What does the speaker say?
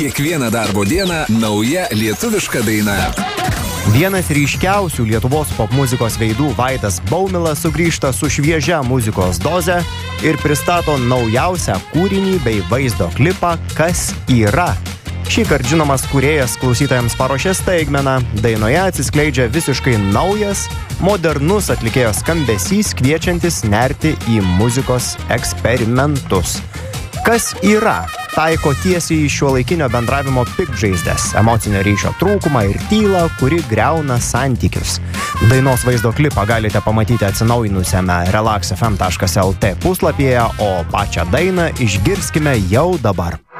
Kiekvieną darbo dieną nauja lietuviška daina. Vienas ryškiausių Lietuvos popmuzikos veidų Vaidas Baumilas sugrįžta su šviežia muzikos doze ir pristato naujausią kūrinį bei vaizdo klipą Kas yra. Šįkart žinomas kūrėjas klausytojams paruošė staigmeną, dainoje atsiskleidžia visiškai naujas, modernus atlikėjo skambesys, kviečiantis nerti į muzikos eksperimentus. Kas yra? Taiko tiesiai į šiuolaikinio bendravimo piktžaizdes, emocinio ryšio trūkumą ir tylą, kuri griauna santykius. Dainos vaizdo klipą galite pamatyti atsinaujinusiame relaxfm.lt puslapyje, o pačią dainą išgirskime jau dabar.